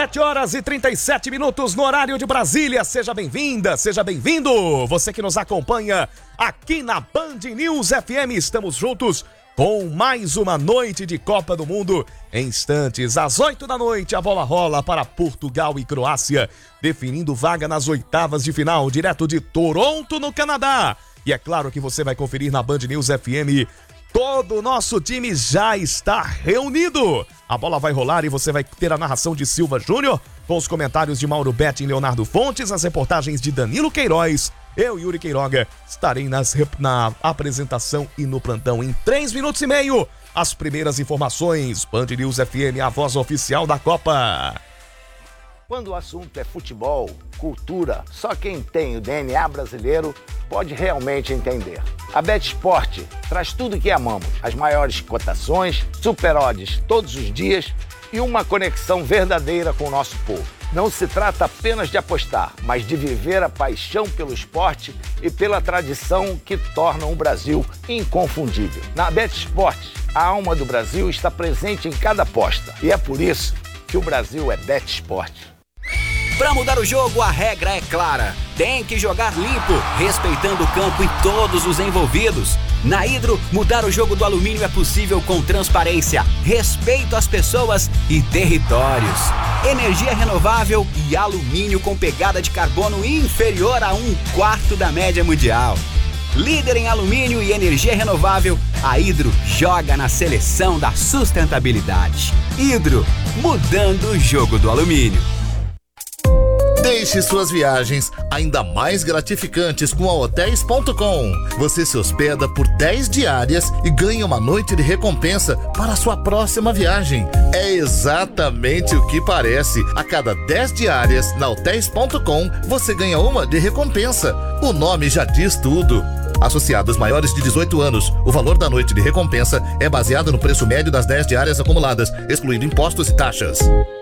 7h37 no horário de Brasília. Seja bem-vinda, seja bem-vindo. Você que nos acompanha aqui na Band News FM. Estamos juntos com mais uma noite de Copa do Mundo. Em instantes, às 8 da noite, a bola rola para Portugal e Croácia, definindo vaga nas oitavas de final, direto de Toronto, no Canadá. E é claro que você vai conferir na Band News FM. Todo o nosso time já está reunido. A bola vai rolar e você vai ter a narração de Silva Júnior, com os comentários de Mauro Betting e Leonardo Fontes, as reportagens de Danilo Queiroz. Eu, Yuri Queiroga, estarei na apresentação e no plantão em 3 minutos e meio. As primeiras informações, Band News FM, a voz oficial da Copa. Quando o assunto é futebol, cultura, só quem tem o DNA brasileiro pode realmente entender. A BetSport traz tudo o que amamos, as maiores cotações, super odds todos os dias e uma conexão verdadeira com o nosso povo. Não se trata apenas de apostar, mas de viver a paixão pelo esporte e pela tradição que tornam o Brasil inconfundível. Na BetSport, a alma do Brasil está presente em cada aposta e é por isso que o Brasil é BetSport. Para mudar o jogo, a regra é clara. Tem que jogar limpo, respeitando o campo e todos os envolvidos. Na Hidro, mudar o jogo do alumínio é possível com transparência, respeito às pessoas e territórios. Energia renovável e alumínio com pegada de carbono inferior a 1/4 da média mundial. Líder em alumínio e energia renovável, a Hidro joga na seleção da sustentabilidade. Hidro, mudando o jogo do alumínio. Deixe suas viagens ainda mais gratificantes com a Hotels.com. Você se hospeda por 10 diárias e ganha uma noite de recompensa para a sua próxima viagem. É exatamente o que parece. A cada 10 diárias na Hotels.com, você ganha uma de recompensa. O nome já diz tudo. Associados maiores de 18 anos, o valor da noite de recompensa é baseado no preço médio das 10 diárias acumuladas, excluindo impostos e taxas.